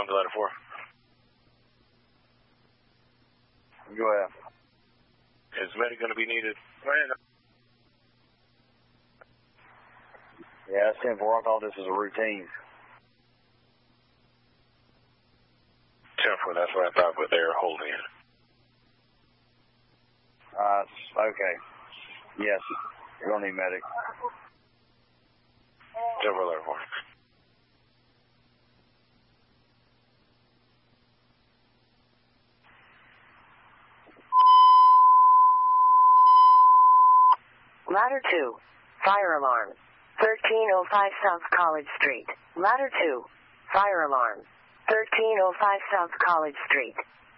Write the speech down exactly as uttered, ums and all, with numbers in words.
Copy letter four. Go ahead. Is medic going to be needed? Go ahead. Yeah, that's ten four. I'll call this as a routine. ten four, that's what I thought, but they're holding it. Uh, okay. Yes, you're going to need medic. ten four, letter four. Ladder two, fire alarm. thirteen oh five South College Street. Ladder two, fire alarm. thirteen oh five South College Street.